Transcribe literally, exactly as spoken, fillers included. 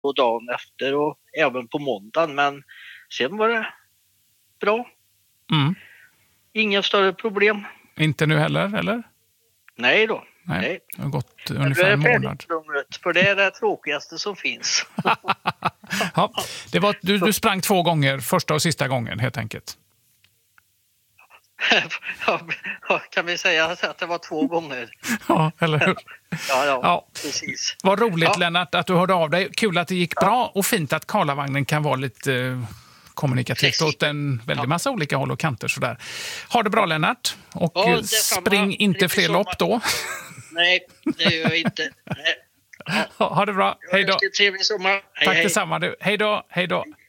och dagen efter och även på måndagen. Men sen var det bra. Mm. Inga större problem. Inte nu heller, eller? Nej då. Nej, Nej. det har gått ungefär en månad. För det är det tråkigaste som finns. Ja, det var, du, du sprang två gånger, första och sista gången helt enkelt. Ja, kan vi säga att det var två gånger? Ja, eller hur? Ja, ja, ja. precis. Vad roligt, ja. Lennart, att du hörde av dig. Kul att det gick ja. bra och fint att Karlavagnen kan vara lite eh, kommunikativt Precis. åt en väldigt massa ja. olika håll och kanter. Sådär. Ha det bra, Lennart. Och ja, spring inte fler sommar. lopp då. Nej, det gör jag inte. Nej. Ja. Ha det bra. Hej då. Trevlig sommar. Hej, Tack hej. detsamma. Hej då. Hej då.